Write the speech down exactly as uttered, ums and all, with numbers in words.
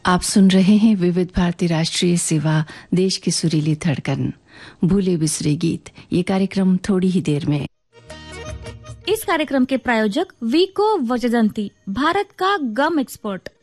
आप सुन रहे हैं विविध भारती राष्ट्रीय सेवा, देश की सुरीली धड़कन, भूले बिसरे गीत। ये कार्यक्रम थोड़ी ही देर में। इस कार्यक्रम के प्रायोजक वीको वजदंती, भारत का गम एक्सपर्ट।